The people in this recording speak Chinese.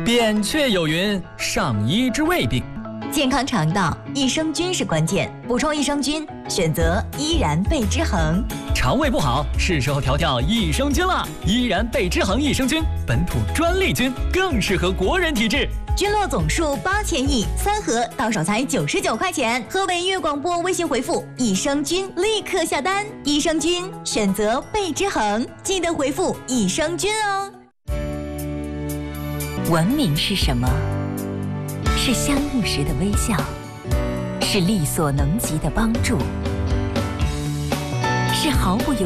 扁鹊有云：上医治未病。 健康肠道，益生菌是关键，补充益生菌，选择依然贝之恒。 肠胃不好，是时候调调益生菌了。依然贝之恒益生菌，本土专利菌，更适合国人体质。 菌落总数8000亿，3盒到手才99块钱。河北粤广播微信回复益生菌，立刻下单。益生菌选择贝之恒，记得回复益生菌哦。 文明是什么？是相遇时的微笑，是力所能及的帮助，是毫不犹豫